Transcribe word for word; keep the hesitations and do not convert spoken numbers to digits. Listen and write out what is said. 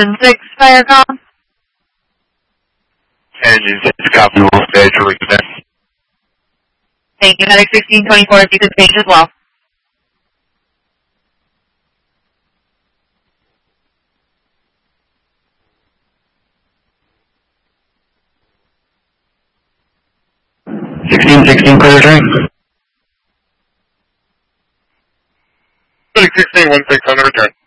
Engine six, fire call. Engine six, copy, will stay truly connect. Thank you. Medic sixteen twenty-four, if you could stage as well. sixteen sixteen, clear train. Medic sixteen one six on the return.